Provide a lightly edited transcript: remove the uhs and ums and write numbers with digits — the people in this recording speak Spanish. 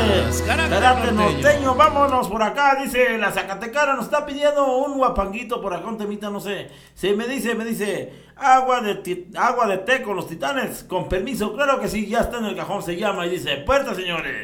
Carácter norteño. Vámonos por acá, dice la Zacatecana, nos está pidiendo un guapanguito por acá, un temita, no sé. Me dice, agua de té con los Titanes, con permiso, claro que sí, ya está en el cajón, se llama y dice, puerta señores.